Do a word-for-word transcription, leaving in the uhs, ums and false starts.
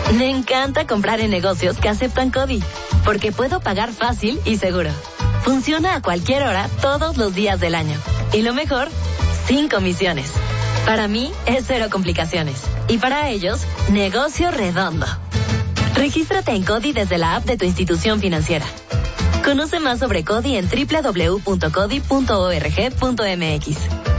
Me encanta comprar en negocios que aceptan CODI, porque puedo pagar fácil y seguro. Funciona a cualquier hora, todos los días del año. Y lo mejor, sin comisiones. Para mí, es cero complicaciones. Y para ellos, negocio redondo. Regístrate en CODI desde la app de tu institución financiera. Conoce más sobre CODI en doble u doble u doble u punto codi punto org punto m x.